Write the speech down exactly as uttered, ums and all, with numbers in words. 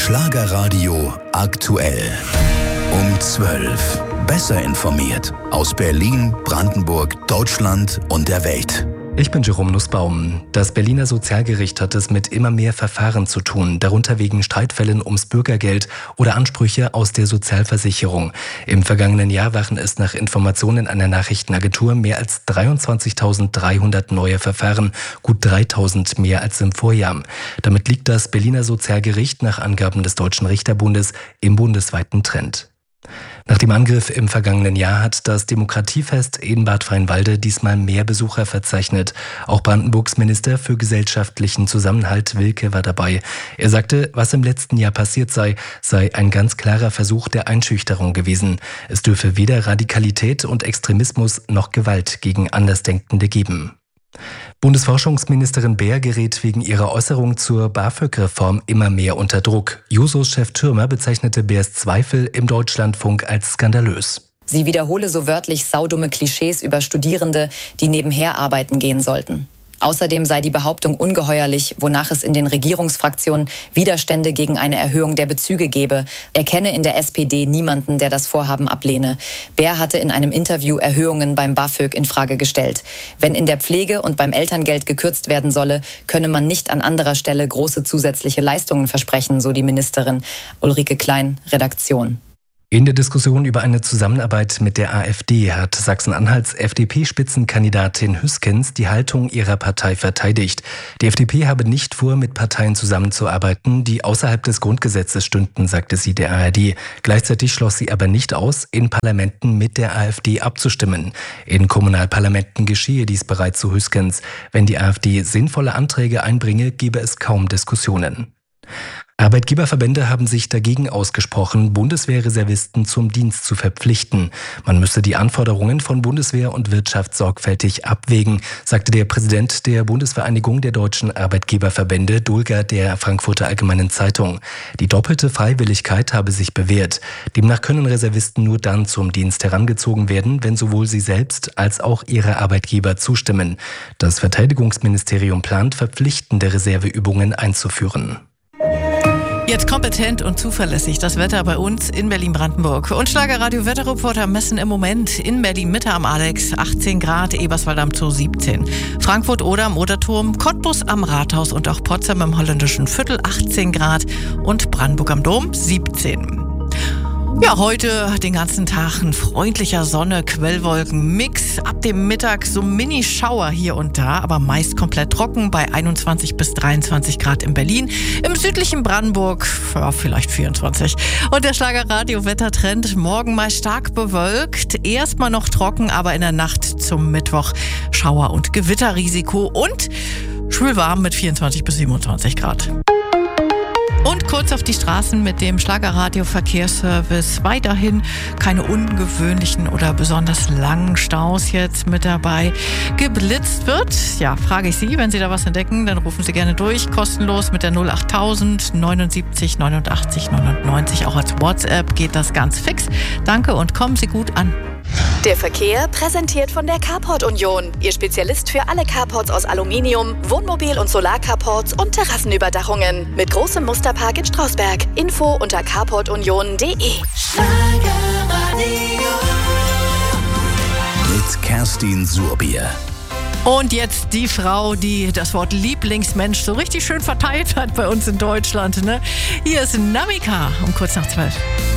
Schlagerradio aktuell. Um zwölf. Besser informiert aus Berlin, Brandenburg, Deutschland und der Welt. Ich bin Jerome Nussbaum. Das Berliner Sozialgericht hat es mit immer mehr Verfahren zu tun, darunter wegen Streitfällen ums Bürgergeld oder Ansprüche aus der Sozialversicherung. Im vergangenen Jahr waren es nach Informationen einer Nachrichtenagentur mehr als dreiundzwanzigtausenddreihundert neue Verfahren, gut dreitausend mehr als im Vorjahr. Damit liegt das Berliner Sozialgericht nach Angaben des Deutschen Richterbundes im bundesweiten Trend. Nach dem Angriff im vergangenen Jahr hat das Demokratiefest in Bad Freienwalde diesmal mehr Besucher verzeichnet. Auch Brandenburgs Minister für gesellschaftlichen Zusammenhalt Wilke war dabei. Er sagte, was im letzten Jahr passiert sei, sei ein ganz klarer Versuch der Einschüchterung gewesen. Es dürfe weder Radikalität und Extremismus noch Gewalt gegen Andersdenkende geben. Bundesforschungsministerin Baer gerät wegen ihrer Äußerung zur BAföG-Reform immer mehr unter Druck. Jusos-Chef Thürmer bezeichnete Baers Zweifel im Deutschlandfunk als skandalös. Sie wiederhole so wörtlich saudumme Klischees über Studierende, die nebenher arbeiten gehen sollten. Außerdem sei die Behauptung ungeheuerlich, wonach es in den Regierungsfraktionen Widerstände gegen eine Erhöhung der Bezüge gebe. Er kenne in der S P D niemanden, der das Vorhaben ablehne. Baer hatte in einem Interview Erhöhungen beim BAföG in Frage gestellt. Wenn in der Pflege und beim Elterngeld gekürzt werden solle, könne man nicht an anderer Stelle große zusätzliche Leistungen versprechen, so die Ministerin. Ulrike Klein, Redaktion. In der Diskussion über eine Zusammenarbeit mit der AfD hat Sachsen-Anhalts F D P-Spitzenkandidatin Hüskens die Haltung ihrer Partei verteidigt. Die F D P habe nicht vor, mit Parteien zusammenzuarbeiten, die außerhalb des Grundgesetzes stünden, sagte sie der A R D. Gleichzeitig schloss sie aber nicht aus, in Parlamenten mit der AfD abzustimmen. In Kommunalparlamenten geschehe dies bereits, so Hüskens. Wenn die AfD sinnvolle Anträge einbringe, gebe es kaum Diskussionen. Arbeitgeberverbände haben sich dagegen ausgesprochen, Bundeswehrreservisten zum Dienst zu verpflichten. Man müsse die Anforderungen von Bundeswehr und Wirtschaft sorgfältig abwägen, sagte der Präsident der Bundesvereinigung der deutschen Arbeitgeberverbände, Dulger, der Frankfurter Allgemeinen Zeitung. Die doppelte Freiwilligkeit habe sich bewährt. Demnach können Reservisten nur dann zum Dienst herangezogen werden, wenn sowohl sie selbst als auch ihre Arbeitgeber zustimmen. Das Verteidigungsministerium plant, verpflichtende Reserveübungen einzuführen. Jetzt kompetent und zuverlässig das Wetter bei uns in Berlin-Brandenburg. Und Schlagerradio-Wetterreporter messen im Moment in Berlin-Mitte am Alex achtzehn Grad, Eberswald am Zoo siebzehn. Frankfurt oder am Oderturm, Cottbus am Rathaus und auch Potsdam im holländischen Viertel achtzehn Grad und Brandenburg am Dom siebzehn. Ja, heute den ganzen Tag ein freundlicher Sonne-Quellwolken-Mix. Ab dem Mittag so Mini-Schauer hier und da, aber meist komplett trocken bei einundzwanzig bis dreiundzwanzig Grad in Berlin. Im südlichen Brandenburg, ja, vielleicht vierundzwanzig. Und der Schlagerradio-Wettertrend, morgen mal stark bewölkt. Erstmal noch trocken, aber in der Nacht zum Mittwoch Schauer- und Gewitterrisiko und schwülwarm mit vierundzwanzig bis siebenundzwanzig Grad. Und kurz auf die Straßen mit dem Schlagerradio-Verkehrsservice. Weiterhin keine ungewöhnlichen oder besonders langen Staus jetzt mit dabei. Geblitzt wird, ja, frage ich Sie, wenn Sie da was entdecken, dann rufen Sie gerne durch, kostenlos mit der null achttausend neunundsiebzig neunundachtzig neunundneunzig. Auch als WhatsApp geht das ganz fix. Danke und kommen Sie gut an. Der Verkehr präsentiert von der Carport Union. Ihr Spezialist für alle Carports aus Aluminium, Wohnmobil- und Solarcarports und Terrassenüberdachungen. Mit großem Musterpark in Strausberg. Info unter carport union punkt de. Mit Kerstin Surbier. Und jetzt die Frau, die das Wort Lieblingsmensch so richtig schön verteilt hat bei uns in Deutschland. Ne? Hier ist Namika um kurz nach zwölf.